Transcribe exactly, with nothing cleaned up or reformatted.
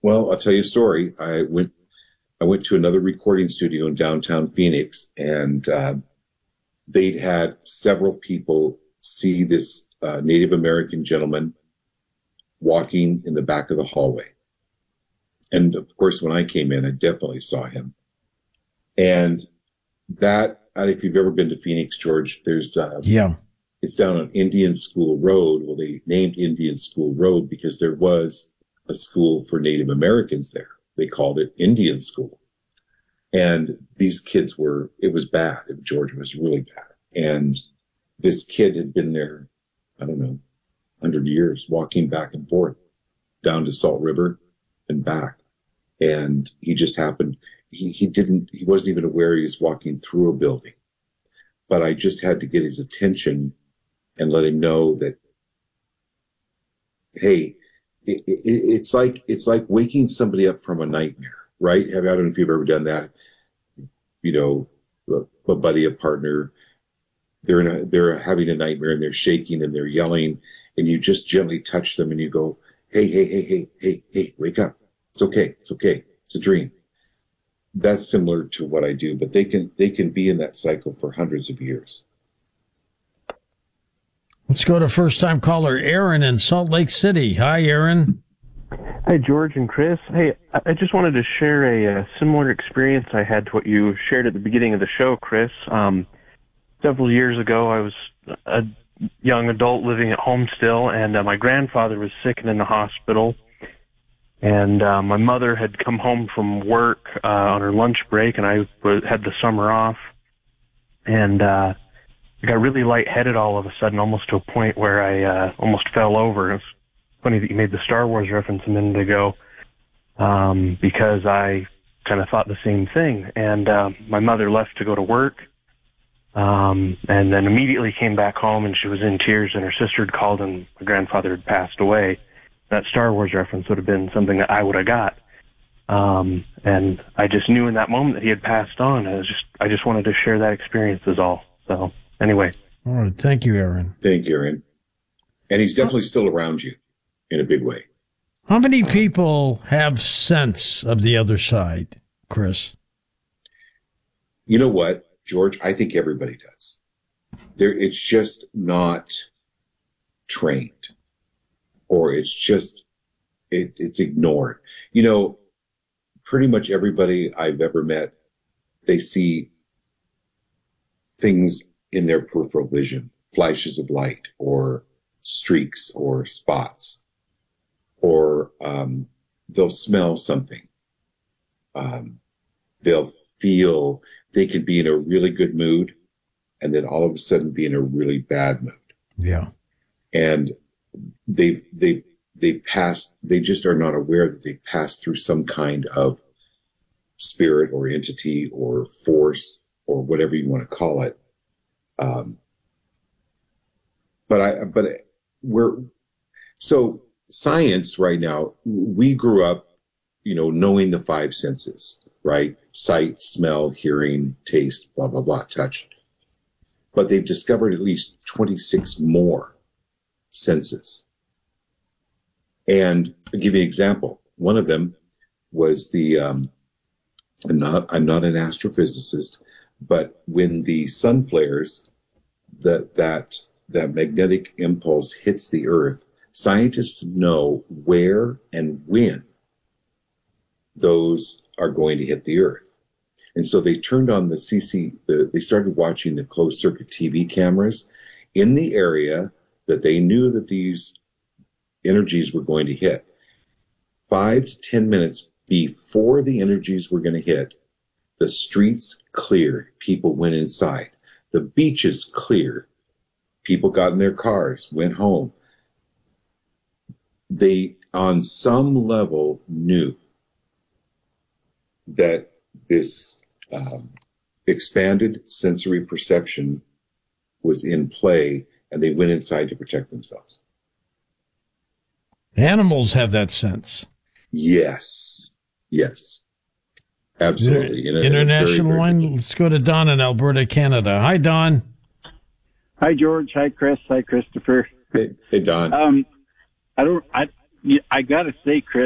Well, I'll tell you a story. I went I went to another recording studio in downtown Phoenix, and uh, they'd had several people see this uh, Native American gentleman walking in the back of the hallway. And of course, when I came in, I definitely saw him. And that, I don't know if you've ever been to Phoenix, George, there's, uh, yeah, it's down on Indian School Road. Well, they named Indian School Road because there was a school for Native Americans there. They called it Indian School. And these kids were, it was bad. Georgia was really bad. And this kid had been there, I don't know, one hundred years, walking back and forth down to Salt River and back. And he just happened, he, he didn't, he wasn't even aware he was walking through a building. But I just had to get his attention and let him know that, hey, it, it, it's like, it's like waking somebody up from a nightmare, right? I don't know if you've ever done that. You know, a, a buddy, a partner, they're in a, they're having a nightmare and they're shaking and they're yelling, and you just gently touch them and you go, hey, hey, hey, hey, hey, hey, wake up. It's okay. It's okay. It's a dream. That's similar to what I do, but they can, they can be in that cycle for hundreds of years. Let's go to first-time caller Aaron in Salt Lake City. Hi, Aaron. Hi, George and Chris. Hey, I just wanted to share a, a similar experience I had to what you shared at the beginning of the show, Chris. Um, several years ago, I was a young adult living at home still, and uh, my grandfather was sick and in the hospital. And uh, my mother had come home from work uh, on her lunch break, and I w- had the summer off. And uh, I got really lightheaded all of a sudden, almost to a point where I uh, almost fell over. It's funny that you made the Star Wars reference a minute ago, um, because I kind of thought the same thing. And uh, my mother left to go to work, um, and then immediately came back home, and she was in tears, and her sister had called, and my grandfather had passed away. That Star Wars reference would have been something that I would have got. Um, and I just knew in that moment that he had passed on. I was just, I just wanted to share that experience is all. So anyway. All right. Thank you, Aaron. Thank you, Aaron. And he's definitely still around you in a big way. How many people have sense of the other side, Chris? You know what, George? I think everybody does. There, it's just not trained. Or it's just, it, it's ignored. You know, pretty much everybody I've ever met, they see things in their peripheral vision, flashes of light or streaks or spots, or um, they'll smell something. Um, they'll feel, they could be in a really good mood and then all of a sudden be in a really bad mood. Yeah. And they've they've they've passed, they just are not aware that they've passed through some kind of spirit or entity or force or whatever you want to call it. Um, but I but we're so science right now, we grew up, you know, knowing the five senses, right? Sight, smell, hearing, taste, blah, blah, blah, touch. But they've discovered at least twenty-six more senses. And I'll give you an example. One of them was the, um, I'm not, I'm not an astrophysicist, but when the sun flares, that, that, that magnetic impulse hits the earth, scientists know where and when those are going to hit the earth. And so they turned on the C C, the, they started watching the closed circuit T V cameras in the area that they knew that these energies were going to hit. Five to ten minutes before the energies were going to hit, the streets cleared. People went inside. The beaches cleared. People got in their cars, went home. They, on some level, knew that this um, expanded sensory perception was in play, and they went inside to protect themselves. Animals have that sense. Yes. Yes. Absolutely. In a, International in a very, very line. Let's go to Don in Alberta, Canada. Hi, Don. Hi, George. Hi, Chris. Hi, Christopher. Hey, hey Don. Um, I don't. I. I gotta say, Chris.